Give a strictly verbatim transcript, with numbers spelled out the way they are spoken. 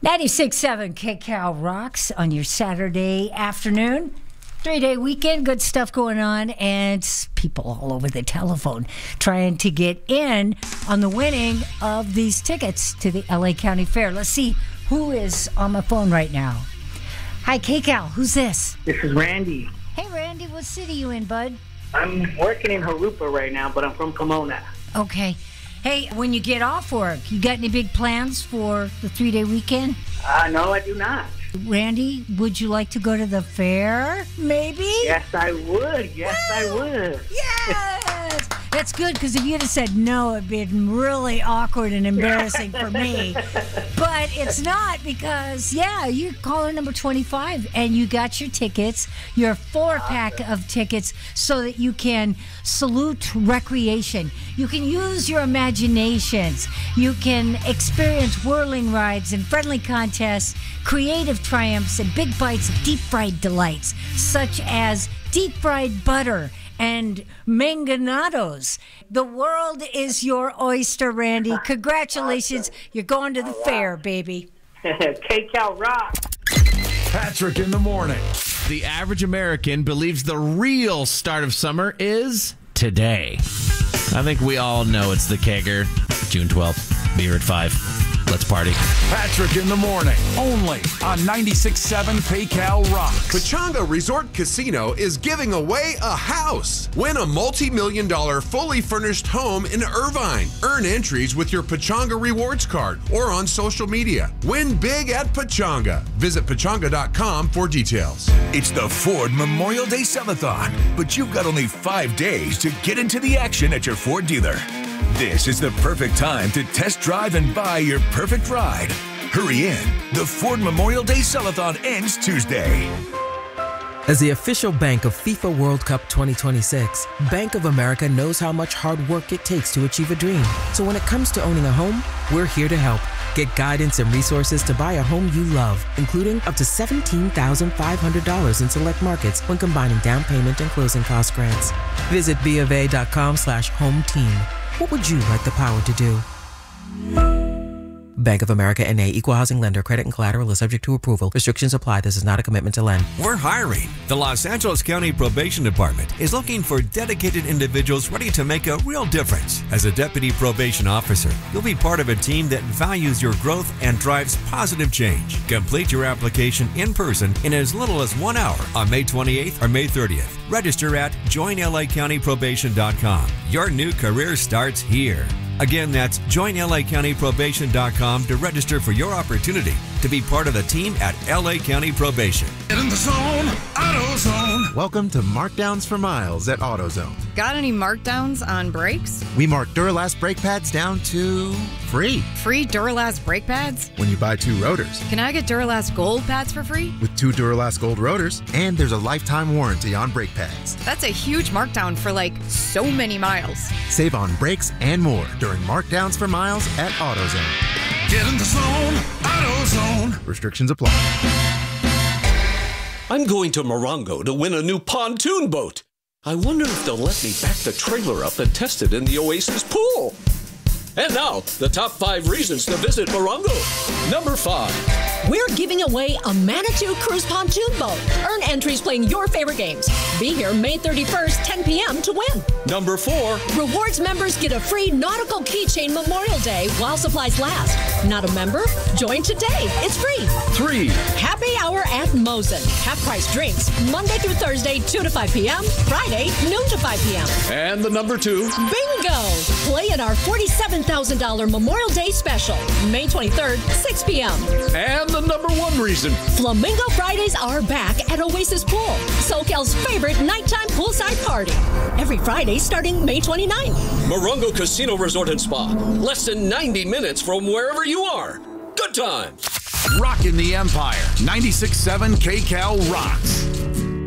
ninety-six point seven K C A L rocks on your Saturday afternoon. Three-day weekend, good stuff going on, and people all over the telephone trying to get in on the winning of these tickets to the L A County Fair. Let's see who is on my phone right now. Hi, K C A L. Who's this? This is Randy. Hey, Randy. What city you in, bud? I'm working in Harupa right now, but I'm from Pomona. Okay. Hey, when you get off work, you got any big plans for the three-day weekend? Uh, no, I do not. Randy, would you like to go to the fair, maybe? Yes, I would. Yes, Woo! I would. Yes! That's good, because if you'd have said no, it'd been really awkward and embarrassing for me. But it's not, because, yeah, you're caller number twenty-five, and you got your tickets, your four-pack of tickets, so that you can salute recreation. You can use your imaginations. You can experience whirling rides and friendly contests, creative triumphs, and big bites of deep-fried delights, such as deep-fried butter and manganados. The world is your oyster, Randy. Congratulations. You're going to the fair, baby. K C A L rock. Patrick in the morning. The average American believes the real start of summer is today. I think we all know it's the kegger. June twelfth. Be here at five. Let's party. Patrick in the morning, only on ninety-six point seven K C A L Rocks. Pechanga Resort Casino is giving away a house. Win a multi-million dollar fully furnished home in Irvine. Earn entries with your Pechanga Rewards card or on social media. Win big at Pechanga. Visit Pechanga dot com for details. It's the Ford Memorial Day Sellathon, but you've got only five days to get into the action at your Ford dealer. This is the perfect time to test drive and buy your perfect ride. Hurry in. The Ford Memorial Day Sellathon ends Tuesday. As the official bank of FIFA World Cup twenty twenty-six, Bank of America knows how much hard work it takes to achieve a dream. So when it comes to owning a home, we're here to help. Get guidance and resources to buy a home you love, including up to seventeen thousand five hundred dollars in select markets when combining down payment and closing cost grants. Visit B of A dot com slash home team. What would you like the power to do? Bank of America N A, Equal Housing Lender. Credit and collateral is subject to approval. Restrictions apply. This is not a commitment to lend. We're hiring. The Los Angeles County Probation Department is looking for dedicated individuals ready to make a real difference. As a deputy probation officer, you'll be part of a team that values your growth and drives positive change. Complete your application in person in as little as one hour on May twenty-eighth or May thirtieth. Register at join L A county probation dot com. Your new career starts here. Again, that's join L A county probation dot com to register for your opportunity to be part of the team at L A County Probation. Get in the zone, AutoZone. Welcome to Markdowns for Miles at AutoZone. Got any markdowns on brakes? We mark Duralast brake pads down to free. Free Duralast brake pads? When you buy two rotors. Can I get Duralast Gold pads for free? With two Duralast Gold rotors, and there's a lifetime warranty on brake pads. That's a huge markdown for like so many miles. Save on brakes and more during Markdowns for Miles at AutoZone. Get in the zone, AutoZone. Restrictions apply. I'm going to Morongo to win a new pontoon boat. I wonder if they'll let me back the trailer up and test it in the Oasis pool. And now, the top five reasons to visit Morongo. Number five. We're giving away a Manitou Cruise pontoon boat. Earn entries playing your favorite games. Be here May thirty-first, ten p.m. to win. Number four. Rewards members get a free nautical keychain Memorial Day while supplies last. Not a member? Join today. It's free. Three. Happy hour at Mosen. Half price drinks. Monday through Thursday, two to five p.m. Friday, noon to five p.m. And the number two. Bingo! Play in our forty-seven thousand dollars Memorial Day special. May twenty-third, six p.m. And the number one reason. Flamingo Fridays are back at Oasis Pool, SoCal's favorite nighttime poolside party. Every Friday starting May twenty-ninth. Morongo Casino Resort and Spa. Less than ninety minutes from wherever you are. Good times. Rockin' the Empire. ninety-six point seven K C A L Rocks.